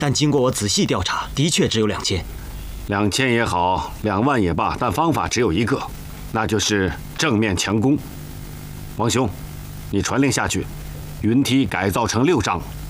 但经过我仔细调查，的确只有2000。 2000也好，2万也罢，但方法只有一个，那就是正面强攻。王兄，你传令下去，云梯改造成6张